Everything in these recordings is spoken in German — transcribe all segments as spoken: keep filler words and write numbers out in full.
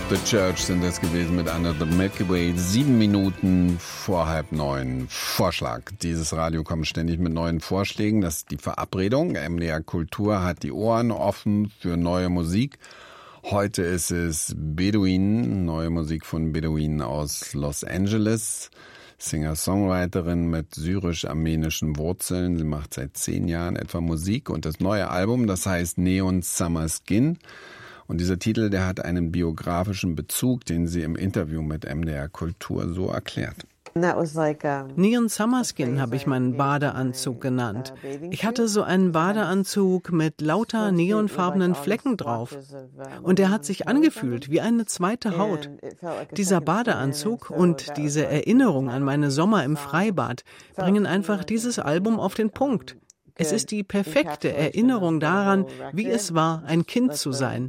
The Church sind es gewesen mit Under the Milky Way. Sieben Minuten vor halb neun. Vorschlag. Dieses Radio kommt ständig mit neuen Vorschlägen. Das ist die Verabredung. M D R Kultur hat die Ohren offen für neue Musik. Heute ist es Bedouin, neue Musik von Bedouin aus Los Angeles. Singer-Songwriterin mit syrisch-armenischen Wurzeln. Sie macht seit zehn Jahren etwa Musik und das neue Album, das heißt Neon Summer Skin. Und dieser Titel, der hat einen biografischen Bezug, den sie im Interview mit M D R Kultur so erklärt. Neon Summer Skin habe ich meinen Badeanzug genannt. Ich hatte so einen Badeanzug mit lauter neonfarbenen Flecken drauf. Und er hat sich angefühlt wie eine zweite Haut. Dieser Badeanzug und diese Erinnerung an meine Sommer im Freibad bringen einfach dieses Album auf den Punkt. Es ist die perfekte Erinnerung daran, wie es war, ein Kind zu sein.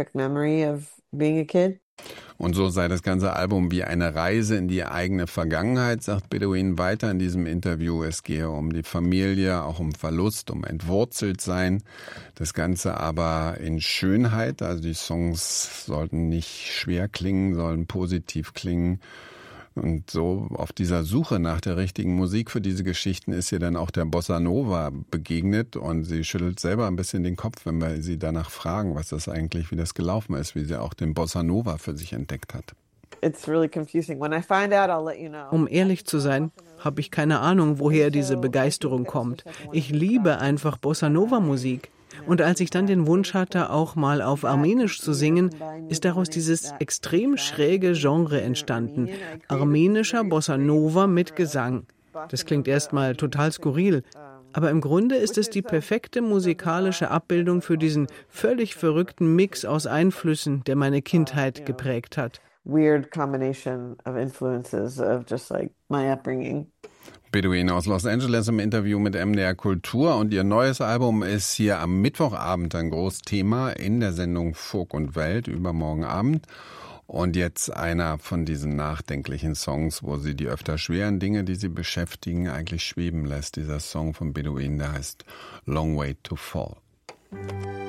Und so sei das ganze Album wie eine Reise in die eigene Vergangenheit, sagt Bedouin weiter in diesem Interview. Es gehe um die Familie, auch um Verlust, um Entwurzeltsein. Das Ganze aber in Schönheit. Also die Songs sollten nicht schwer klingen, sollen positiv klingen. Und so auf dieser Suche nach der richtigen Musik für diese Geschichten ist ihr dann auch der Bossa Nova begegnet und sie schüttelt selber ein bisschen den Kopf, wenn wir sie danach fragen, was das eigentlich, wie das gelaufen ist, wie sie auch den Bossa Nova für sich entdeckt hat. Um ehrlich zu sein, habe ich keine Ahnung, woher diese Begeisterung kommt. Ich liebe einfach Bossa Nova Musik. Und als ich dann den Wunsch hatte, auch mal auf Armenisch zu singen, ist daraus dieses extrem schräge Genre entstanden. Armenischer Bossa Nova mit Gesang. Das klingt erstmal total skurril. Aber im Grunde ist es die perfekte musikalische Abbildung für diesen völlig verrückten Mix aus Einflüssen, der meine Kindheit geprägt hat. Weird combination of influences of just like my upbringing. Bedouin aus Los Angeles im Interview mit M D R Kultur und ihr neues Album ist hier am Mittwochabend ein großes Thema in der Sendung Folk und Welt übermorgen Abend. Und jetzt einer von diesen nachdenklichen Songs, wo sie die öfter schweren Dinge, die sie beschäftigen, eigentlich schweben lässt. Dieser Song von Bedouin, der heißt Long Way to Fall.